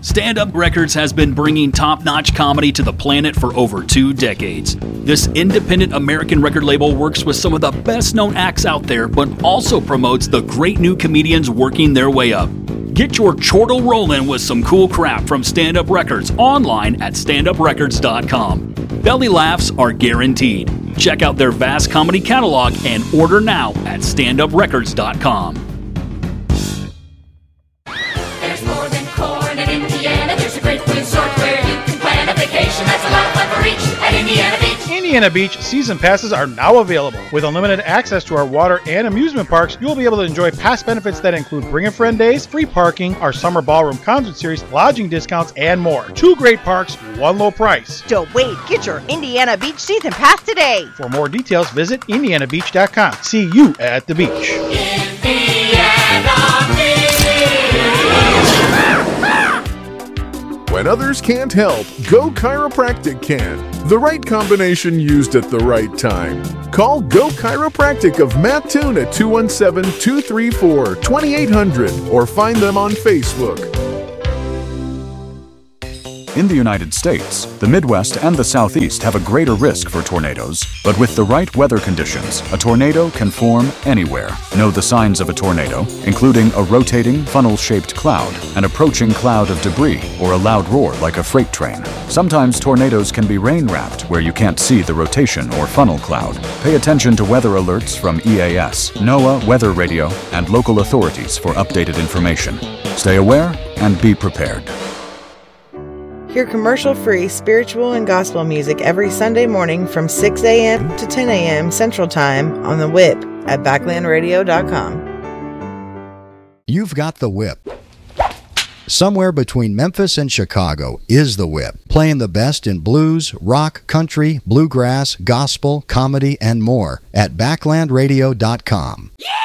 Stand Up Records has been bringing top-notch comedy to the planet for over 2 decades. This independent American record label works with some of the best-known acts out there, but also promotes the great new comedians working their way up. Get your chortle rolling with some cool crap from Stand Up Records online at standuprecords.com. Belly laughs are guaranteed. Check out their vast comedy catalog and order now at standuprecords.com. There's more than corn in Indiana. There's a great resort where you can plan a vacation. That's a lot of fun for each at Indiana Beach. Indiana Beach season passes are now available. With unlimited access to our water and amusement parks, you will be able to enjoy past benefits that include Bring a Friend days, free parking, our summer ballroom concert series, lodging discounts, and more. 2 great parks, 1 low price. Don't wait. Get your Indiana Beach season pass today. For more details, visit indianabeach.com. See you at the beach. Indiana Beach. When others can't help, Go Chiropractic can. The right combination used at the right time. Call Go Chiropractic of Mattoon at 217-234-2800 or find them on Facebook. In the United States, the Midwest and the Southeast have a greater risk for tornadoes, but with the right weather conditions, a tornado can form anywhere. Know the signs of a tornado, including a rotating, funnel-shaped cloud, an approaching cloud of debris, or a loud roar like a freight train. Sometimes tornadoes can be rain-wrapped where you can't see the rotation or funnel cloud. Pay attention to weather alerts from EAS, NOAA Weather Radio, and local authorities for updated information. Stay aware and be prepared. Hear commercial-free spiritual and gospel music every Sunday morning from 6 a.m. to 10 a.m. Central Time on the Whip at backlandradio.com. You've got the Whip. Somewhere between Memphis and Chicago is the Whip, playing the best in blues, rock, country, bluegrass, gospel, comedy, and more at backlandradio.com. Yeah!